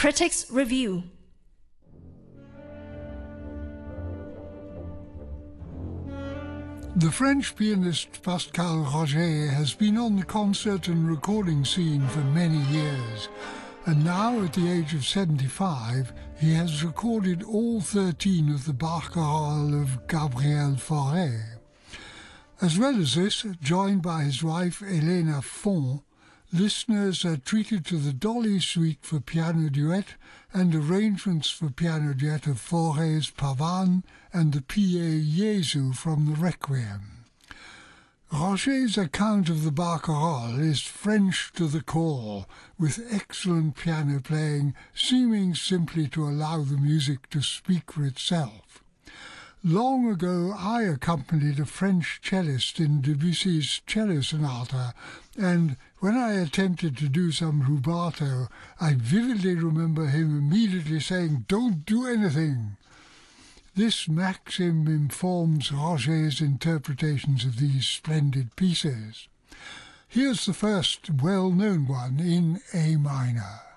Critics Review. The French pianist Pascal Roger has been on the concert and recording scene for many years, and now at the age of 75 he has recorded all 13 of the barcarolles of Gabriel Fauré. As well as this, joined by his wife Elena Font, listeners are treated to the Dolly Suite for piano duet and arrangements for piano duet of Fauré's Pavane and the Pie Jesu from the Requiem. Roger's account of the barcarolle is French to the core, with excellent piano playing seeming simply to allow the music to speak for itself. Long ago I accompanied a French cellist in Debussy's cello sonata, and when I attempted to do some rubato, I vividly remember him immediately saying, "Don't do anything." This maxim informs Roger's interpretations of these splendid pieces. Here's the first well-known one in A minor.